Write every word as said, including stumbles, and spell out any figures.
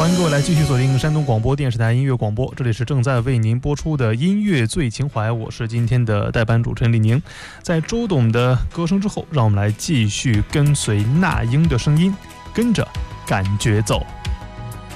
欢迎各位来继续锁定山东广播电视台音乐广播，这里是正在为您播出的音乐最情怀，我是今天的代班主持人李宁。在周董的歌声之后，让我们来继续跟随那英的声音，跟着感觉走。